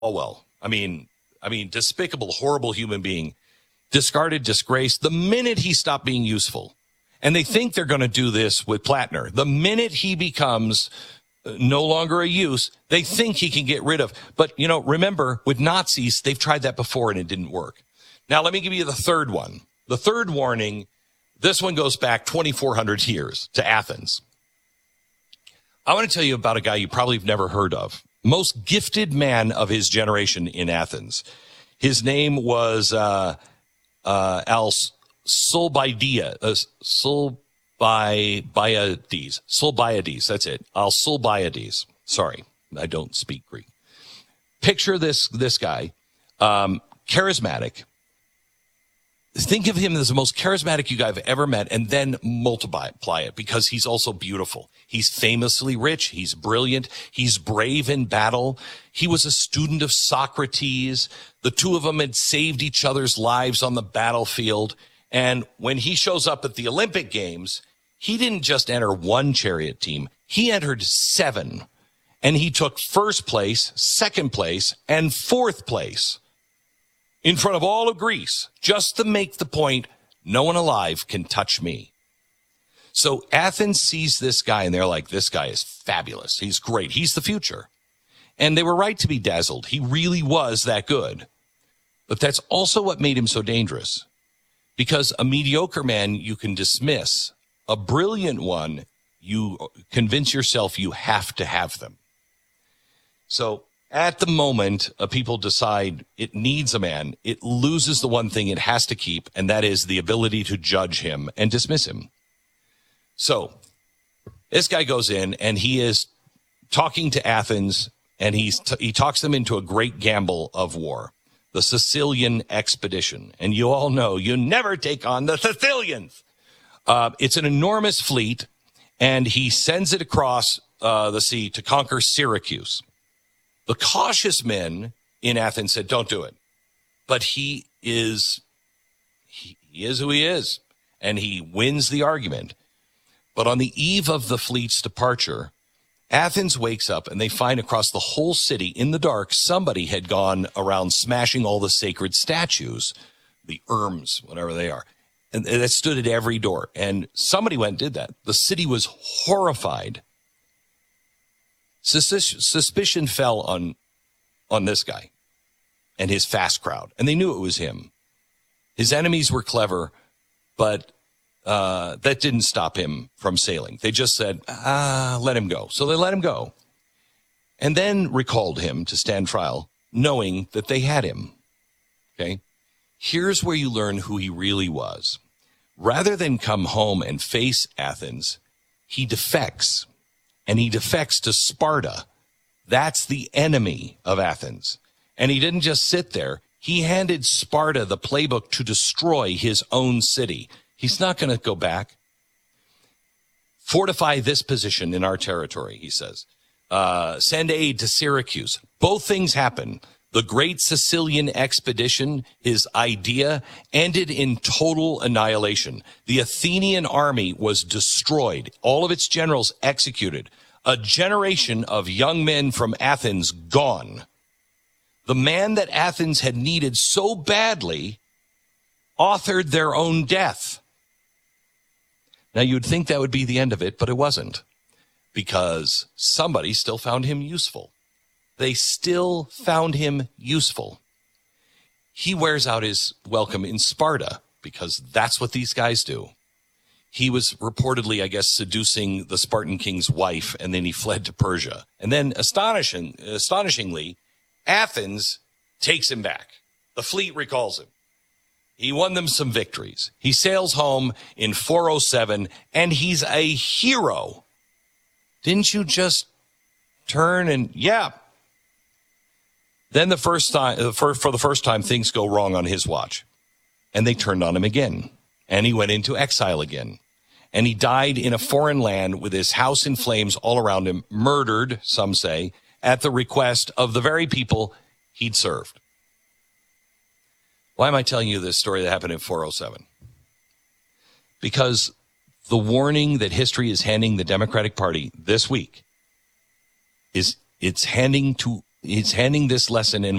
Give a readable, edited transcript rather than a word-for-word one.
Well. Despicable, horrible human being, discarded, disgraced, the minute he stopped being useful. And they think they're going to do this with Plattner. The minute he becomes no longer a use, they think he can get rid of. But, remember, with Nazis, they've tried that before and it didn't work. Now, let me give you the third one. The third warning, this one goes back 2,400 years to Athens. I want to tell you about a guy you probably have never heard of. Most gifted man of his generation in Athens. His name was Alcibiades. Alcibiades, that's it. Alcibiades. Sorry, I don't speak Greek. Picture this guy, charismatic. Think of him as the most charismatic you guys have ever met, and then multiply it, because he's also beautiful. He's famously rich. He's brilliant. He's brave in battle. He was a student of Socrates. The two of them had saved each other's lives on the battlefield. And when he shows up at the Olympic Games, he didn't just enter one chariot team. He entered 7. And he took first place, second place, and fourth place in front of all of Greece, just to make the point, no one alive can touch me. So Athens sees this guy, and they're like, this guy is fabulous. He's great. He's the future. And they were right to be dazzled. He really was that good. But that's also what made him so dangerous. Because a mediocre man you can dismiss. A brilliant one, you convince yourself you have to have them. So at the moment, people decide it needs a man, it loses the one thing it has to keep, and that is the ability to judge him and dismiss him. So this guy goes in, and he is talking to Athens, and he talks them into a great gamble of war, the Sicilian expedition. And you all know you never take on the Sicilians. It's an enormous fleet, and he sends it across the sea to conquer Syracuse. The cautious men in Athens said, don't do it. But he is who he is, and he wins the argument. But on the eve of the fleet's departure, Athens wakes up, and they find across the whole city in the dark, somebody had gone around smashing all the sacred statues, the urns, whatever they are, and that stood at every door. And somebody went and did that. The city was horrified. Suspicion fell on this guy and his fast crowd, and they knew it was him. His enemies were clever, but that didn't stop him from sailing. They just said, let him go. So they let him go, and then recalled him to stand trial, knowing that they had him. Okay? Here's where you learn who he really was. Rather than come home and face Athens, he defects. And he defects to Sparta. That's the enemy of Athens. And he didn't just sit there. He handed Sparta the playbook to destroy his own city. He's not going to go back. Fortify this position in our territory, he says. Send aid to Syracuse. Both things happen. The great Sicilian expedition, his idea, ended in total annihilation. The Athenian army was destroyed. All of its generals executed. A generation of young men from Athens gone. The man that Athens had needed so badly authored their own death. Now, you'd think that would be the end of it, but it wasn't. Because somebody still found him useful. They still found him useful. He wears out his welcome in Sparta because that's what these guys do. He was reportedly, I guess, seducing the Spartan king's wife, and then he fled to Persia. And then, astonishingly, Athens takes him back. The fleet recalls him. He won them some victories. He sails home in 407, and he's a hero. Didn't you just turn and, yeah. Then for the first time, things go wrong on his watch. And they turned on him again. And he went into exile again. And he died in a foreign land with his house in flames all around him, murdered, some say, at the request of the very people he'd served. Why am I telling you this story that happened in 407? Because the warning that history is handing the Democratic Party this week is it's handing to he's handing this lesson in